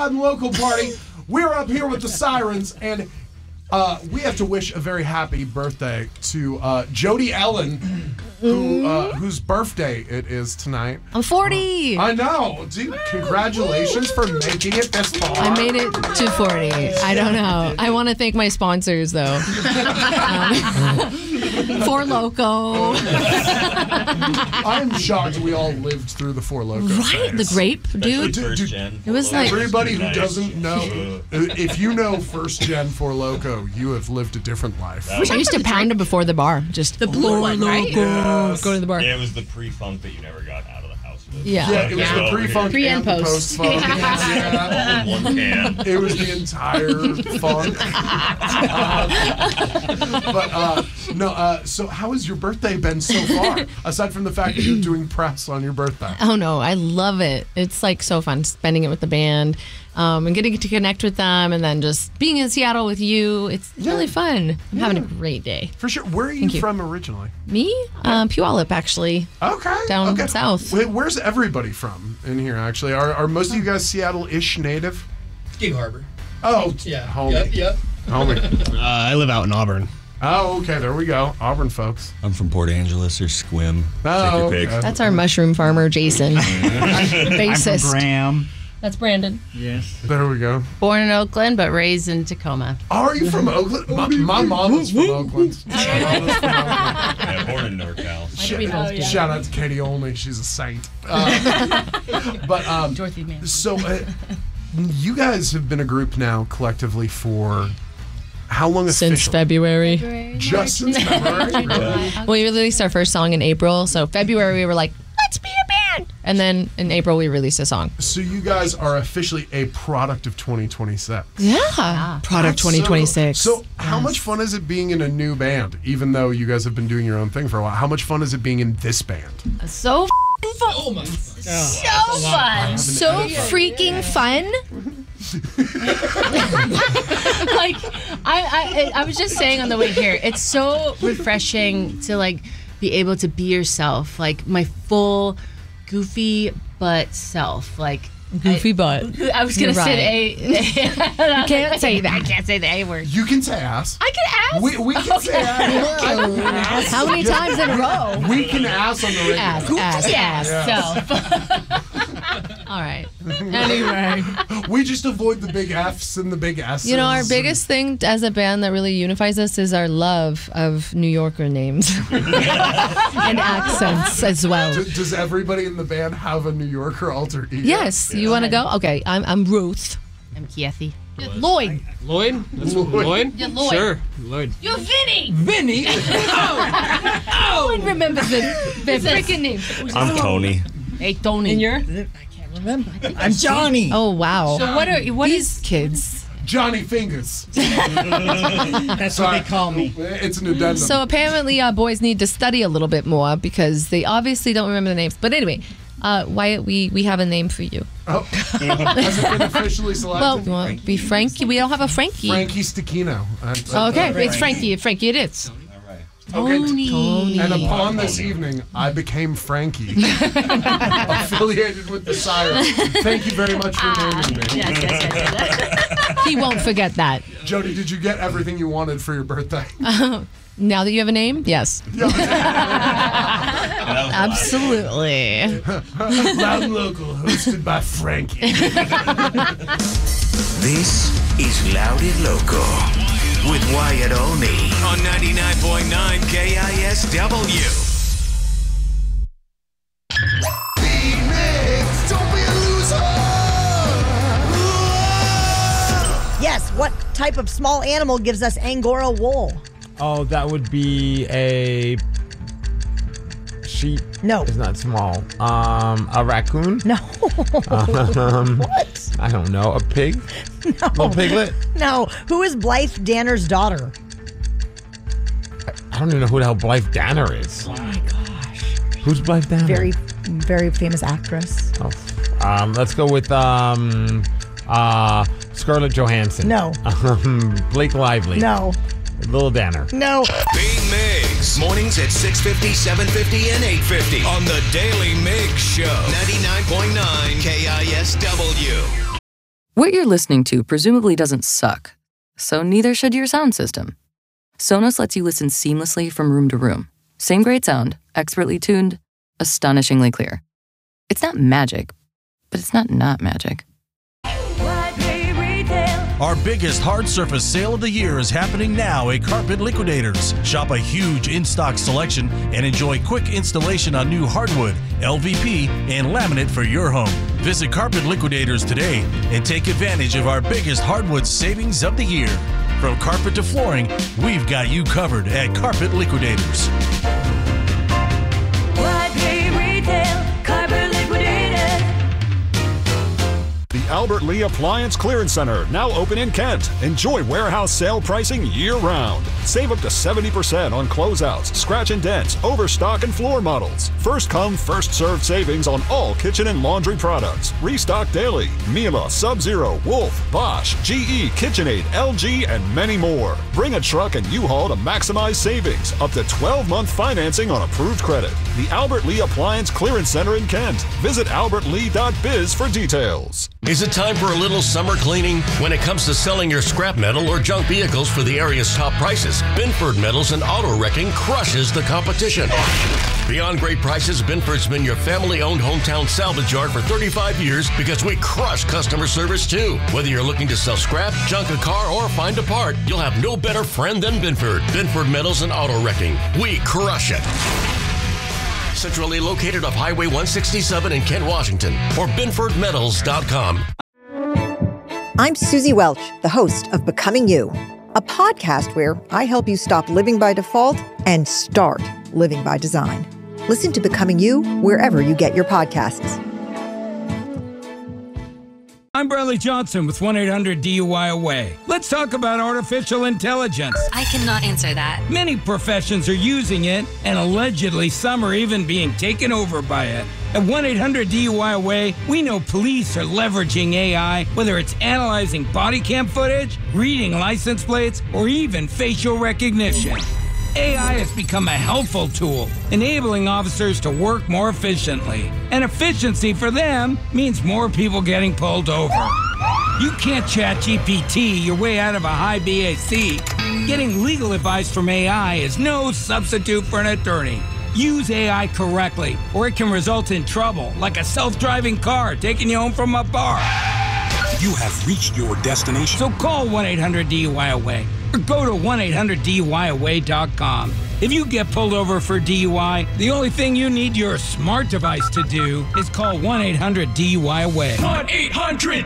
Loud and Local party. We're up here with the Sirens, and we have to wish a very happy birthday to Jody Ellen, whose birthday it is tonight. I'm 40. I know. Dude, congratulations for making it this far. I made it to 40. I don't know. I want to thank my sponsors, though. Four Loko. I'm shocked we all lived through the Four Loko Right? phase. The grape, dude. It was like... Everybody who doesn't know, if you know first gen Four Loko, you have lived a different life. I used to pound it before the bar. Just the blue one, right? Yes. Go to the bar. Yeah, it was the pre-funk that you never got out of the house with. Yeah. Yeah, it was the pre-funk Pre and and the post. post-funk. All in one can. It was the entire funk. So how has your birthday been so far? Aside from the fact that you're doing press on your birthday. Oh, no. I love it. It's like so fun spending it with the band and getting to connect with them and then just being in Seattle with you. It's really fun. I'm having a great day. For sure. Where are you from originally? Me? Puyallup, actually. Okay. Down south. Wait, where's everybody from in here, actually? Are most of you guys Seattle-ish native? Gig Harbor. Oh, Yeah. homie. Yep. Homie. I live out in Auburn. Oh, okay. There we go. Auburn folks. I'm from Port Angeles or Squim. Oh, Take your pick. okay. That's our mushroom farmer, Jason. Bassist. Graham. That's Brandon. Yes. There we go. Born in Oakland, but raised in Tacoma. Are you from Oakland? My mom is from Oakland. My mom is from Oakland. Yeah, born in NorCal. Shout out to Katie Olney. She's a saint. Dorothy Mann. So, you guys have been a group now collectively for how long Since officially? February. Just since February? Really? We released our first song in April. So February we were like, let's be a band. And then in April we released a song. So you guys are officially a product of 2026. Yeah. Product That's 2026. So how much fun is it being in a new band, even though you guys have been doing your own thing for a while? How much fun is it being in this band? So fun. Oh my. So fun. So freaking fun. Like I was just saying on the way here, it's so refreshing to like be able to be yourself, like my full goofy butt self, like Goofy butt. I was gonna You're say You can't say I that. can't say the A word. You can say ass. I can ask. We can say ass. How many times in a row? We can ass on the radio. Ass. So All right. Anyway. We just avoid the big F's and the big S's. You know, our biggest thing as a band that really unifies us is our love of New Yorker names and accents as well. Does everybody in the band have a New Yorker alter ego? Yes. You want to go? Okay. I'm Ruth. I'm Kathy. Lloyd. Lloyd? That's Lloyd? Yeah, Lloyd. Sure, Lloyd. You're Vinny. Vinny. Lloyd remembers the freaking name. I'm Tony. Hey, Tony. And you're? I'm Johnny. Oh, wow. So what These is kids? Johnny Fingers. That's what they call me. It's an addendum. So apparently boys need to study a little bit more because they obviously don't remember the names. But anyway, Wyatt, we have a name for you. Oh. Has it been officially selected? Well, you want to be Frankie? We don't have a Frankie. Frankie Stechino. Okay, it's Frankie. Frankie it is. Okay. Tony. And upon this evening, I became Frankie, affiliated with the Sirens. Thank you very much for naming me. yes. He won't forget that. Jody, did you get everything you wanted for your birthday? Now that you have a name, yes. Absolutely. Loud and Local, hosted by Frankie. This is Loud and Local with Wyatt Olney on 99.9 KISW. Yes, what type of small animal gives us Angora wool? Oh, that would be a sheep. No. It's not small. A raccoon? No. What? I don't know. A pig? No. Little piglet? No. Who is Blythe Danner's daughter? I don't even know who the hell Blythe Danner is. Oh my gosh. Who's Blythe Danner? Very, very famous actress. Oh. Let's go with Scarlett Johansson. No. Blake Lively. No. Little Danner. No. Big Migs. Mornings at 6:50, 7:50, and 8:50 on the Daily Migs Show. 99.9 KISW. What you're listening to presumably doesn't suck, so neither should your sound system. Sonos lets you listen seamlessly from room to room. Same great sound, expertly tuned, astonishingly clear. It's not magic, but it's not magic. Our biggest hard surface sale of the year is happening now at Carpet Liquidators. Shop a huge in-stock selection and enjoy quick installation on new hardwood, LVP, and laminate for your home. Visit Carpet Liquidators today and take advantage of our biggest hardwood savings of the year. From carpet to flooring, we've got you covered at Carpet Liquidators. The Albert Lee Appliance Clearance Center, now open in Kent. Enjoy warehouse sale pricing year-round. Save up to 70% on closeouts, scratch and dents, overstock, and floor models. First come, first served savings on all kitchen and laundry products. Restock daily. Miele, Sub-Zero, Wolf, Bosch, GE, KitchenAid, LG, and many more. Bring a truck and U-Haul to maximize savings. Up to 12-month financing on approved credit. The Albert Lee Appliance Clearance Center in Kent. Visit albertlee.biz for details. Is it time for a little summer cleaning? When it comes to selling your scrap metal or junk vehicles for the area's top prices, Binford Metals and Auto Wrecking crushes the competition. Beyond great prices, Binford's been your family-owned hometown salvage yard for 35 years because we crush customer service too. Whether you're looking to sell scrap, junk a car, or find a part, you'll have no better friend than Binford. Binford Metals and Auto Wrecking. We crush it. Centrally located off Highway 167 in Kent, Washington, or BinfordMetals.com. I'm Susie Welch, the host of Becoming You, a podcast where I help you stop living by default and start living by design. Listen to Becoming You wherever you get your podcasts. I'm Bradley Johnson with 1-800-DUI-AWAY. Let's talk about artificial intelligence. I cannot answer that. Many professions are using it, and allegedly some are even being taken over by it. At 1-800-DUI-AWAY, we know police are leveraging AI, whether it's analyzing body cam footage, reading license plates, or even facial recognition. AI has become a helpful tool, enabling officers to work more efficiently. And efficiency for them means more people getting pulled over. You can't ChatGPT your way out of a high BAC. Getting legal advice from AI is no substitute for an attorney. Use AI correctly, or it can result in trouble, like a self-driving car taking you home from a bar. You have reached your destination. So call 1-800-DUI-AWAY or go to 1-800-DUI-AWAY.com. If you get pulled over for DUI, the only thing you need your smart device to do is call 1-800-DUI-AWAY. 1-800